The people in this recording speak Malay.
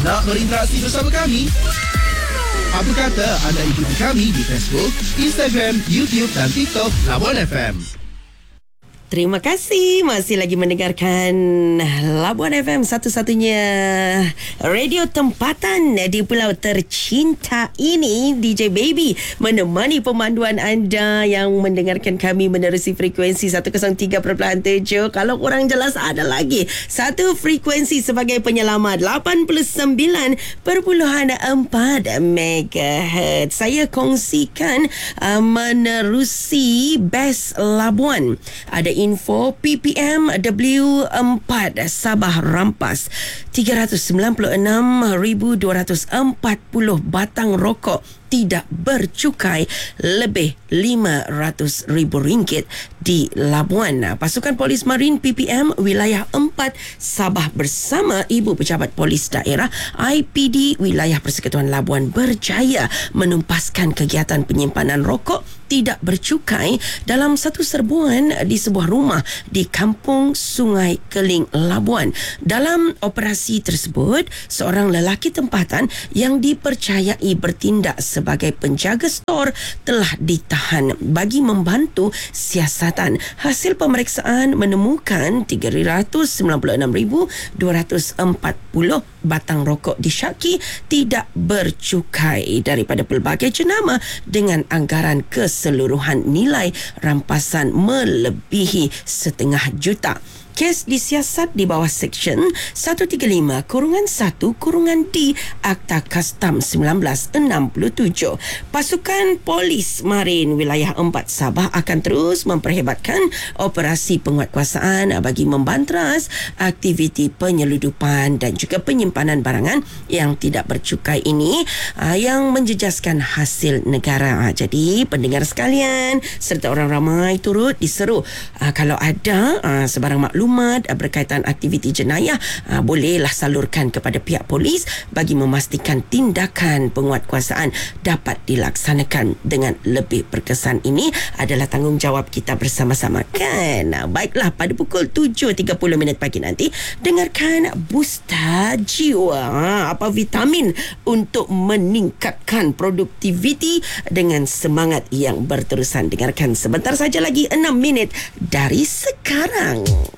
Nak berinteraksi bersama kami? Apa kata anda ikuti kami di Facebook, Instagram, YouTube dan TikTok Labuan FM. Terima kasih masih lagi mendengarkan Labuan FM, satu-satunya radio tempatan di pulau tercinta ini. DJ Baby menemani pemanduan anda yang mendengarkan kami menerusi frekuensi 103.7. Kalau kurang jelas ada lagi satu frekuensi sebagai penyelamat, 89.4 MHz. Saya kongsikan menerusi Best Labuan. Ada info PPM W4 Sabah rampas 396,240 batang rokok tidak bercukai lebih RM500,000 di Labuan. Pasukan Polis Marin PPM Wilayah 4 Sabah bersama Ibu Pejabat Polis Daerah IPD Wilayah Persekutuan Labuan berjaya menumpaskan kegiatan penyimpanan rokok tidak bercukai dalam satu serbuan di sebuah rumah di Kampung Sungai Keling, Labuan. Dalam operasi tersebut, seorang lelaki tempatan yang dipercayai bertindak sebagai penjaga stor telah ditahan bagi membantu siasatan. Hasil pemeriksaan menemukan 396,240 batang rokok disyaki tidak bercukai daripada pelbagai jenama dengan anggaran keseluruhan nilai rampasan melebihi RM1.5 juta. Kes disiasat di bawah Seksyen 135-1-D Akta Kastam 1967. Pasukan Polis Marin Wilayah 4 Sabah akan terus memperhebatkan operasi penguatkuasaan bagi membanteras aktiviti penyeludupan dan juga penyimpanan barangan yang tidak bercukai ini yang menjejaskan hasil negara. Jadi pendengar sekalian serta orang ramai turut diseru kalau ada sebarang maklumat berkaitan aktiviti jenayah, bolehlah salurkan kepada pihak polis bagi memastikan tindakan penguatkuasaan dapat dilaksanakan dengan lebih berkesan. Ini adalah tanggungjawab kita bersama-sama, kan? Baiklah, pada pukul 7.30 pagi nanti dengarkan Booster Jiwa, apa vitamin untuk meningkatkan produktiviti dengan semangat yang berterusan. Dengarkan sebentar saja lagi, 6 minit dari sekarang.